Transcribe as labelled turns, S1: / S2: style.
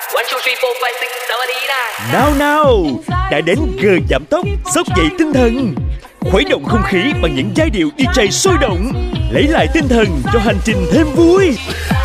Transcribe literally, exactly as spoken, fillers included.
S1: Nào nào, đã đến giờ giảm tốc, xốc dậy tinh thần, khuấy động không khí bằng những giai điệu đi jay sôi động, lấy lại tinh thần cho hành trình thêm vui.